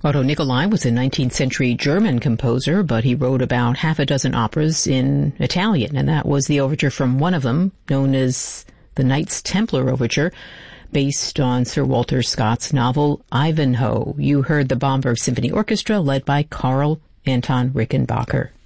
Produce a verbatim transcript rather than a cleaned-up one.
Otto Nicolai was a nineteenth century German composer, but he wrote about half a dozen operas in Italian, and that was the overture from one of them, known as the Knights Templar Overture, based on Sir Walter Scott's novel Ivanhoe. You heard the Bamberg Symphony Orchestra led by Karl Anton Rickenbacker.